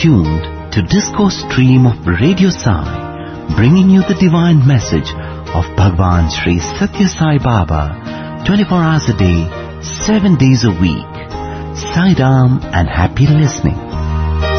tuned to Discourse Stream of Radio Sai, bringing you the divine message of Bhagwan Sri Satya Sai Baba, 24 hours a day, 7 days a week. Sai Ram and happy listening.